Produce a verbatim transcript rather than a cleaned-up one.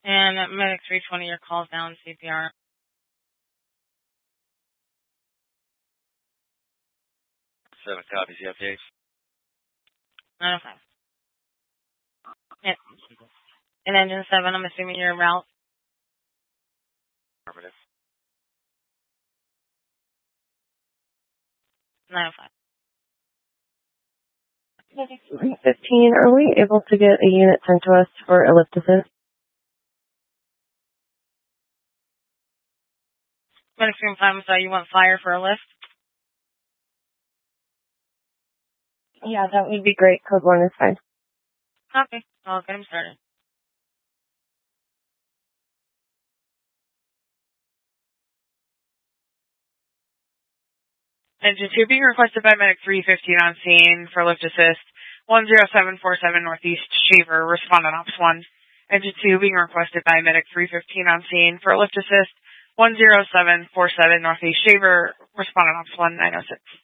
And Medic three twenty, your call's down, C P R. Seven copies, you have H. nine oh five. Yeah. And engine seven, I'm assuming you're en route. Affirmative. nine oh five. three fifteen, are we able to get a unit sent to us for a lift assist? Medic three five, I'm sorry, you want fire for a lift? Yeah, that would be great. Code one is fine. Okay, I'll get him started. Engine two being requested by Medic three fifteen on scene for lift assist. one zero seven four seven Northeast Shaver, respond on Ops one. Engine two being requested by Medic three fifteen on scene for lift assist. one zero seven four seven Northeast Shaver, respond on Ops one nine oh six.